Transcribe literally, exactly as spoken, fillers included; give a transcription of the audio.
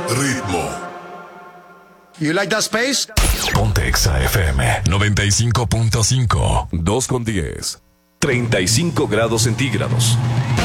ritmo. You like that space? Ponte Exa F M noventa y cinco punto cinco. dos con diez. treinta y cinco grados centígrados.